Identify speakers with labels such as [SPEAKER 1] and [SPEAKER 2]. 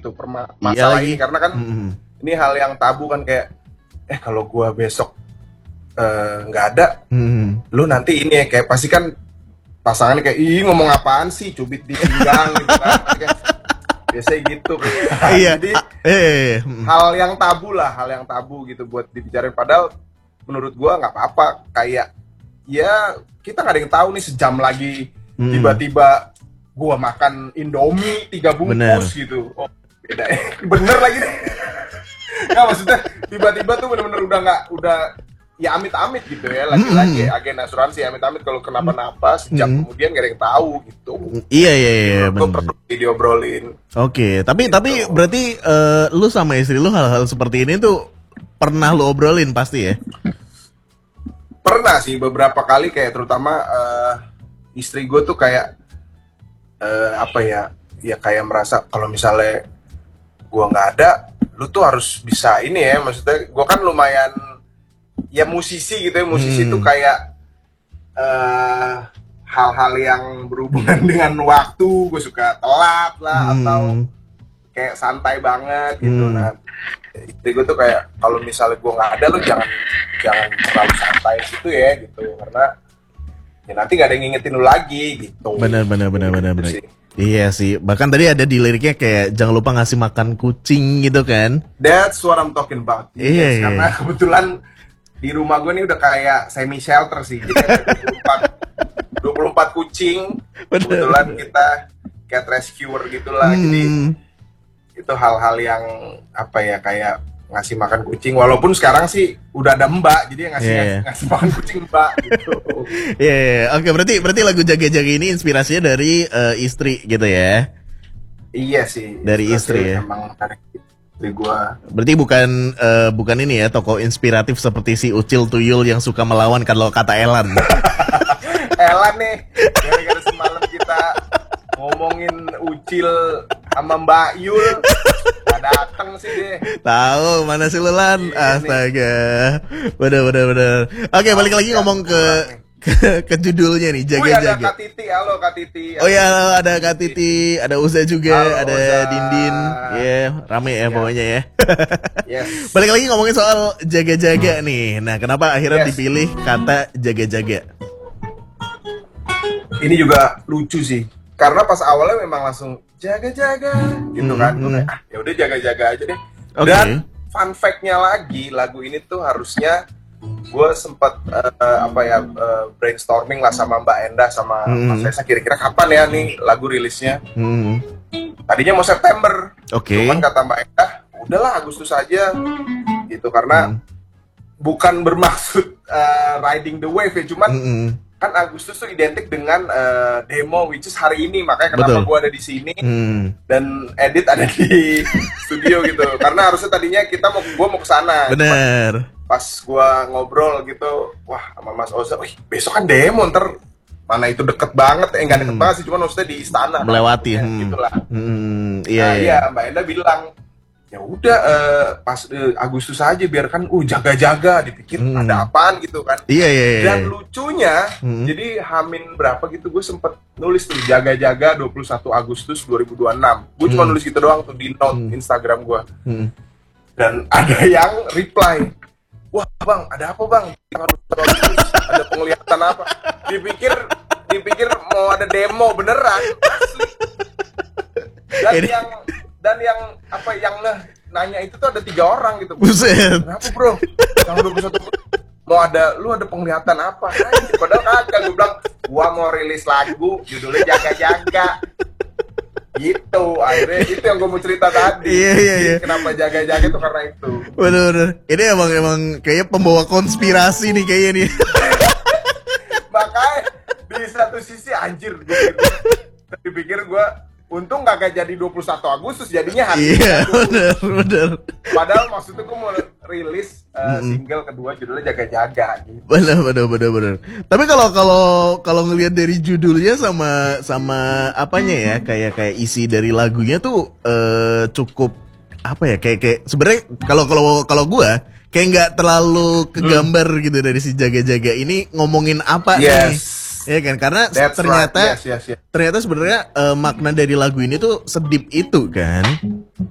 [SPEAKER 1] gitu
[SPEAKER 2] Iya
[SPEAKER 1] masalah
[SPEAKER 2] lagi.
[SPEAKER 1] ini, karena kan ini hal yang tabu kan, kayak kalau gua besok nggak ada, lu nanti ini ya, kayak pasti kan pasangannya kayak, ih ngomong apaan sih, cubit di pinggang gitu kan. Kayak, biasanya gitu kan.
[SPEAKER 2] Iya.
[SPEAKER 1] Jadi
[SPEAKER 2] Mm.
[SPEAKER 1] hal yang tabu gitu buat dibicarain, padahal menurut gua nggak apa-apa. Kayak ya kita nggak ada yang tahu nih, sejam lagi tiba-tiba gua makan Indomie 3 bungkus gitu. Oh, beda bener lagi deh. Nggak, maksudnya tiba-tiba tuh bener-bener udah ya amit-amit gitu ya, lagi-lagi agen asuransi amit-amit kalau kenapa-napa, sejam kemudian gak ada yang tahu gitu.
[SPEAKER 2] Iya,
[SPEAKER 1] Gue perlu diobrolin.
[SPEAKER 2] Oke, tapi berarti lu sama istri lu hal-hal seperti ini tuh pernah lu obrolin pasti ya?
[SPEAKER 1] Pernah sih beberapa kali, kayak terutama istri gue tuh kayak apa ya kayak merasa kalau misalnya gue nggak ada, lu tuh harus bisa ini ya, maksudnya gue kan lumayan ya musisi gitu ya, musisi tuh kayak hal-hal yang berhubungan dengan waktu gue suka telat lah, atau kayak santai banget gitu. Nah, istri gue tuh kayak kalau misalnya gue nggak ada, lu jangan terlalu santai gitu ya gitu, karena ya nanti gak ada yang ngingetin lu lagi gitu.
[SPEAKER 2] Benar.
[SPEAKER 1] Sih.
[SPEAKER 2] Iya sih, bahkan tadi ada di liriknya kayak jangan lupa ngasih makan kucing gitu kan?
[SPEAKER 1] That's what I'm talking about.
[SPEAKER 2] Iya.
[SPEAKER 1] Karena kebetulan di rumah gue nih udah kayak semi shelter sih, jadi ada 24 kucing. Kebetulan kita cat rescuer gitulah. Jadi itu hal-hal yang apa ya, kayak ngasih makan kucing, walaupun sekarang sih udah ada mbak, jadi yang ngasih makan kucing mbak gitu.
[SPEAKER 2] Oke, berarti lagu Jaga-Jaga ini inspirasinya dari istri gitu ya?
[SPEAKER 1] Iya sih,
[SPEAKER 2] dari istri ya.
[SPEAKER 1] Emang dari istri gua.
[SPEAKER 2] Berarti bukan ini ya, tokoh inspiratif seperti si Ucil Tuyul yang suka melawan kalau kata Elan.
[SPEAKER 1] Elan nih, gara-gara semalam kita ngomongin Ucil sama Mbak Yul, gak dateng sih deh.
[SPEAKER 2] Tahu mana sih lu Lan? Astaga. Bener. Oke, balik lagi ngomong ke judulnya nih, Jaga-Jaga.
[SPEAKER 1] Ada Kak Titi, halo Kak Titi.
[SPEAKER 2] Oh ya, ada Kak Titi, ada Uza juga,
[SPEAKER 1] halo,
[SPEAKER 2] ada
[SPEAKER 1] Uza.
[SPEAKER 2] Dindin. Rame ya pokoknya ya.
[SPEAKER 1] Yes.
[SPEAKER 2] Balik lagi ngomongin soal jaga-jaga nih. Nah, kenapa akhirnya dipilih kata jaga-jaga?
[SPEAKER 1] Ini juga lucu sih, karena pas awalnya memang langsung jaga-jaga gitu kan. Ya udah jaga-jaga aja deh. Dan fun fact-nya lagi, lagu ini tuh harusnya gue sempat brainstorming lah sama Mbak Endah sama Mas Reza, kira-kira kapan ya nih lagu rilisnya. Tadinya mau September, cuman kata Mbak Endah udahlah Agustus aja gitu, karena bukan bermaksud riding the wave ya, cuman kan Agustus tuh identik dengan demo, which is hari ini, makanya kenapa gue ada di sini dan edit ada di studio gitu, karena harusnya tadinya gue mau kesana.
[SPEAKER 2] Bener.
[SPEAKER 1] Pas gue ngobrol gitu, wah sama Mas Oza, wih besok kan demo, ntar mana itu deket banget, nggak deket banget sih, cuma maksudnya di istana
[SPEAKER 2] melewati
[SPEAKER 1] kan, gitulah.
[SPEAKER 2] Iya.
[SPEAKER 1] Mbak Enda bilang ya udah pas Agustus aja, biar kan jaga-jaga, dipikir ada apaan gitu kan.
[SPEAKER 2] Iya.
[SPEAKER 1] Dan lucunya jadi Hamin berapa gitu gue sempet nulis tuh jaga-jaga 21 Agustus 2026. Gue cuma nulis gitu doang tuh di note Instagram gue. Dan ada yang reply, wah bang, ada apa bang? Ada penglihatan apa? Dipikir mau ada demo beneran, asli. Dan yang nanya itu tuh ada 3 orang gitu.
[SPEAKER 2] Buset.
[SPEAKER 1] Kenapa bro? Tanggal 21 mau lu ada penglihatan apa? Anjir, padahal kagak. Gue bilang gua mau rilis lagu judulnya Jaga-Jaga. Gitu, akhirnya itu yang gue mau cerita tadi.
[SPEAKER 2] Iya.
[SPEAKER 1] Kenapa Jaga-Jaga itu karena itu.
[SPEAKER 2] Bener. Ini emang kayaknya pembawa konspirasi nih kayaknya nih.
[SPEAKER 1] Makanya di satu sisi anjir, gue pikir gue untung gak jadi 21 Agustus, jadinya hari.
[SPEAKER 2] Iya, bener.
[SPEAKER 1] Padahal maksudnya gue mau rilis single kedua judulnya Jaga-Jaga gitu.
[SPEAKER 2] Bener. Tapi kalau ngelihat dari judulnya sama apanya ya, kayak isi dari lagunya tuh cukup apa ya, kayak sebenarnya kalau gue kayak nggak terlalu kegambar gitu dari si Jaga-Jaga ini ngomongin apa nih. Ya kan, karena ternyata sebenarnya makna dari lagu ini tuh sedip itu kan.